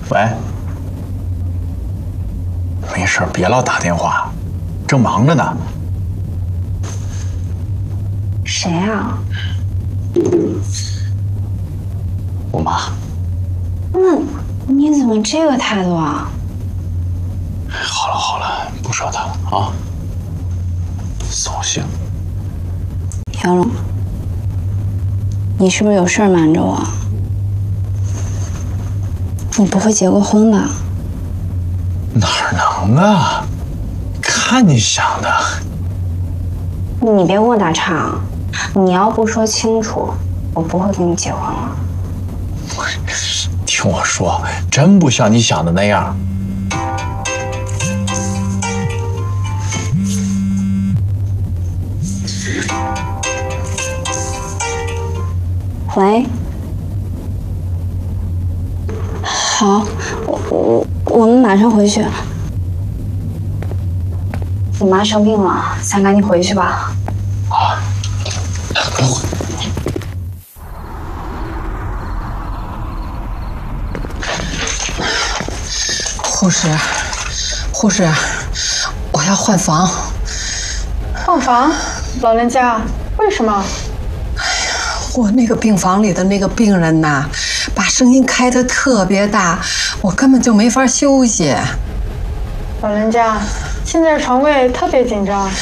喂，没事，别老打电话，正忙着呢。 谁啊？ 我妈。 那你怎么这个态度啊？ 好了好了，不说他了啊，扫兴。 杨龙，你是不是有事儿瞒着我？你不会结过婚吧？ 哪能啊？看你想的。 你别跟我打岔，你要不说清楚，我不会跟你结婚了。 听我说，真不像你想的那样。 喂，好，我们马上回去。你妈生病了，咱赶紧回去吧。 啊， 护士，我要换房。 换房？老人家，为什么？ 我那个病房里的那个病人呐，把声音开得特别大，我根本就没法休息。 老人家，现在床位特别紧张。